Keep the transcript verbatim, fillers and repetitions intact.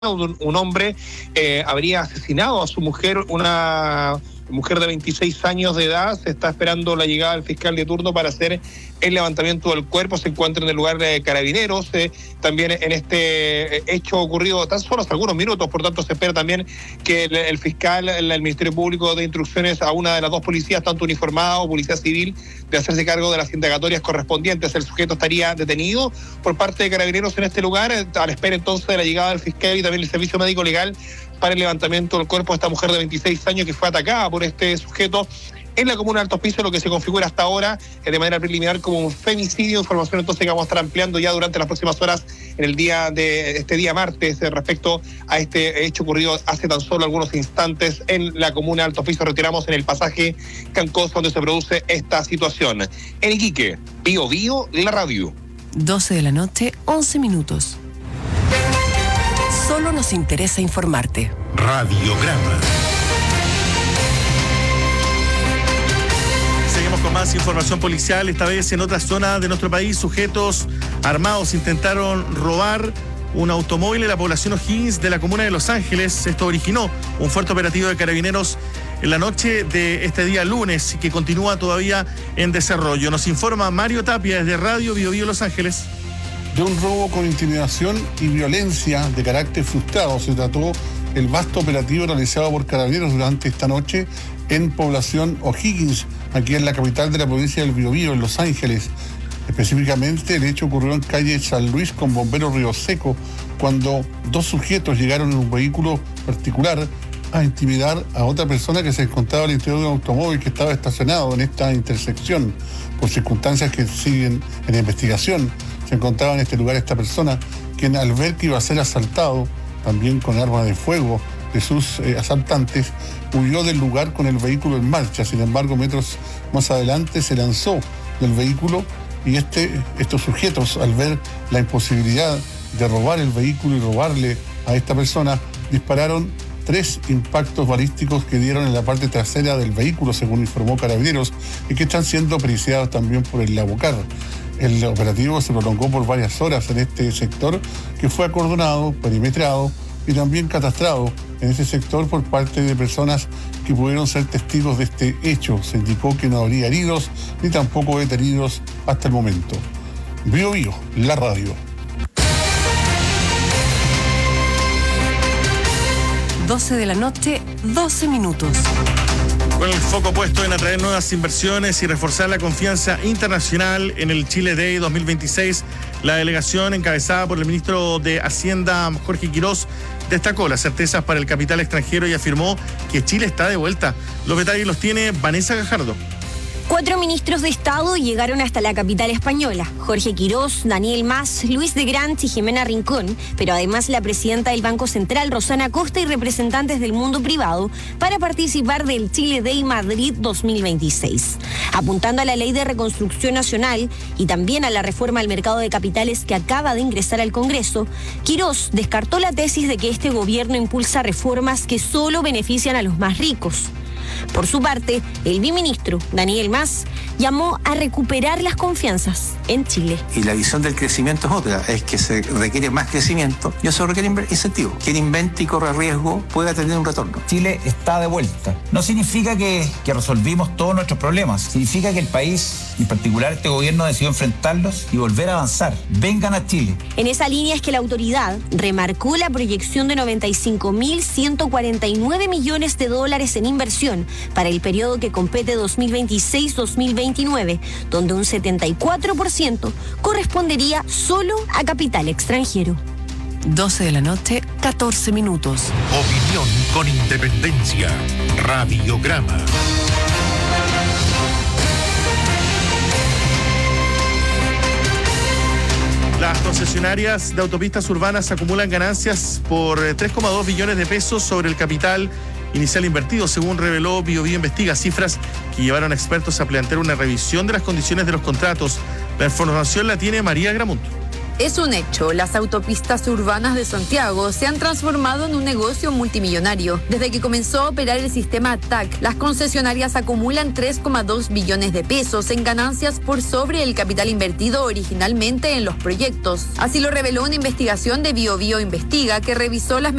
Un, un hombre eh, habría asesinado a su mujer, una mujer de veintiséis años de edad. Se está esperando la llegada del fiscal de turno para hacer el levantamiento del cuerpo. Se encuentra en el lugar de Carabineros, eh, también en este hecho ocurrido tan solo hace algunos minutos. Por tanto, se espera también que el, el fiscal, el, el Ministerio Público dé instrucciones a una de las dos policías, tanto uniformada o policía civil, de hacerse cargo de las indagatorias correspondientes. El sujeto estaría detenido por parte de Carabineros en este lugar, a la espera entonces de la llegada del fiscal y también el servicio médico legal para el levantamiento del cuerpo de esta mujer de veintiséis años que fue atacada por este sujeto en la comuna de Alto Hospicio, lo que se configura hasta ahora eh, de manera preliminar como un femicidio. Información entonces que vamos a estar ampliando ya durante las próximas horas en el día de este día martes eh, respecto a este hecho ocurrido hace tan solo algunos instantes en la comuna de Alto Hospicio. Retiramos en el pasaje Cancoso donde se produce esta situación. En Iquique, Bio Bio, la radio. doce de la noche, once minutos. Solo nos interesa informarte. Radiograma. Seguimos con más información policial. Esta vez en otra zona de nuestro país, sujetos armados intentaron robar un automóvil en la población O'Higgins de la comuna de Los Ángeles. Esto originó un fuerte operativo de Carabineros en la noche de este día lunes, que continúa todavía en desarrollo. Nos informa Mario Tapia desde Radio Bio Bio Los Ángeles. De un robo con intimidación y violencia de carácter frustrado se trató el vasto operativo realizado por Carabineros durante esta noche en población O'Higgins, aquí en la capital de la provincia del Biobío, en Los Ángeles. Específicamente, el hecho ocurrió en calle San Luis con Bomberos Río Seco, cuando dos sujetos llegaron en un vehículo particular a intimidar a otra persona que se encontraba al interior de un automóvil que estaba estacionado en esta intersección. Por circunstancias que siguen en investigación, se encontraba en este lugar esta persona, quien al ver que iba a ser asaltado, también con arma de fuego de sus eh, asaltantes, huyó del lugar con el vehículo en marcha. Sin embargo, metros más adelante se lanzó del vehículo y este, estos sujetos, al ver la imposibilidad de robar el vehículo y robarle a esta persona, dispararon tres impactos balísticos que dieron en la parte trasera del vehículo, según informó Carabineros, y que están siendo periciados también por el Labocar. El operativo se prolongó por varias horas en este sector, que fue acordonado, perimetrado y también catastrado en ese sector por parte de personas que pudieron ser testigos de este hecho. Se indicó que no habría heridos ni tampoco detenidos hasta el momento. Bio Bio, la radio. doce de la noche, doce minutos. Con el foco puesto en atraer nuevas inversiones y reforzar la confianza internacional en el Chile Day dos mil veintiséis, la delegación encabezada por el ministro de Hacienda, Jorge Quirós, destacó las certezas para el capital extranjero y afirmó que Chile está de vuelta. Los detalles los tiene Vanessa Gajardo. Cuatro ministros de Estado llegaron hasta la capital española: Jorge Quirós, Daniel Mas, Luis de Grant y Jimena Rincón, pero además la presidenta del Banco Central, Rosana Costa, y representantes del mundo privado para participar del Chile Day Madrid dos mil veintiséis. Apuntando a la Ley de Reconstrucción Nacional y también a la reforma al mercado de capitales que acaba de ingresar al Congreso, Quirós descartó la tesis de que este gobierno impulsa reformas que solo benefician a los más ricos. Por su parte, el biministro Daniel Mas llamó a recuperar las confianzas en Chile. Y la visión del crecimiento es otra, es que se requiere más crecimiento y eso requiere incentivos. Quien invente y corre riesgo pueda tener un retorno. Chile está de vuelta. No significa que, que resolvimos todos nuestros problemas, significa que el país, en particular este gobierno, decidió enfrentarlos y volver a avanzar. Vengan a Chile. En esa línea es que la autoridad remarcó la proyección de noventa y cinco mil ciento cuarenta y nueve millones de dólares en inversión para el periodo que compete dos mil veintiséis dos mil veintinueve, donde un setenta y cuatro por ciento correspondería solo a capital extranjero. doce de la noche, catorce minutos. Opinión con independencia. Radiograma. Las concesionarias de autopistas urbanas acumulan ganancias por tres coma dos billones de pesos sobre el capital inicial invertido, según reveló Bio Bio Investiga, cifras que llevaron a expertos a plantear una revisión de las condiciones de los contratos. La información la tiene María Gramunt. Es un hecho, las autopistas urbanas de Santiago se han transformado en un negocio multimillonario. Desde que comenzó a operar el sistema T A C, las concesionarias acumulan tres coma dos billones de pesos en ganancias por sobre el capital invertido originalmente en los proyectos. Así lo reveló una investigación de Bio Bio Investiga que revisó las